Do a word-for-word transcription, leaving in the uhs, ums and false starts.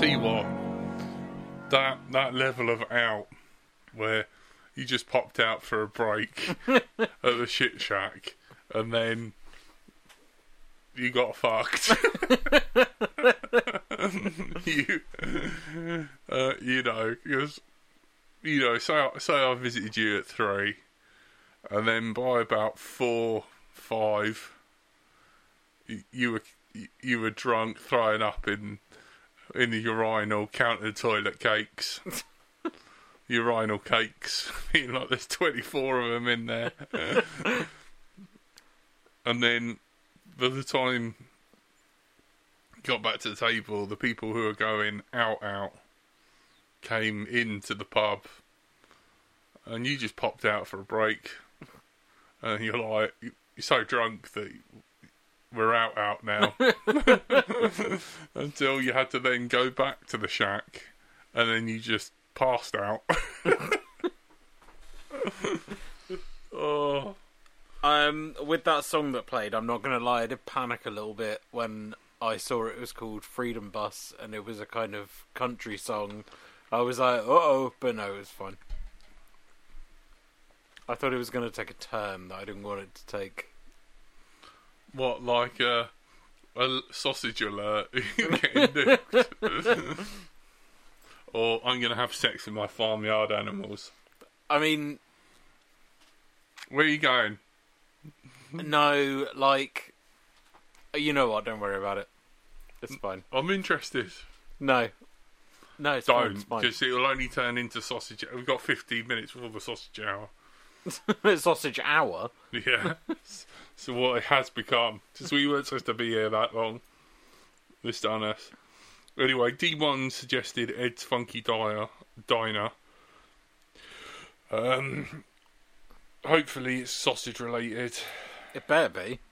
tell you what, that that level of out where you just popped out for a break at the shit shack and then you got fucked. you, uh, you know, because you know, say I, say I visited you at three, and then by about four, five, you, you were you were drunk, throwing up in in the urinal, counting toilet cakes. Urinal cakes, being like there's twenty-four of them in there. And then by the time you got back to the table, the people who were going out out came into the pub, and you just popped out for a break, and you're like, you're so drunk that we're out out now. Until you had to then go back to the shack, and then you just passed out. Oh. Um, with that song that played, I'm not going to lie, I did panic a little bit when I saw it was called Freedom Bus, and it was a kind of country song. I was like, uh-oh, but no, it was fine. I thought it was going to take a turn that I didn't want it to take. What, like a, a sausage alert? You're getting nuked. Or I'm going to have sex with my farmyard animals. I mean... Where are you going? No, like... You know what, don't worry about it. It's fine. I'm interested. No. No, it's fine, it's Don't, fine. because it'll only turn into sausage... We've got fifteen minutes before the sausage hour. Sausage hour? Yeah. So what it has become. Because we weren't supposed to be here that long. This done us. Anyway, D one suggested Ed's Funky Diner. Diner. Um, hopefully it's sausage related. It better be.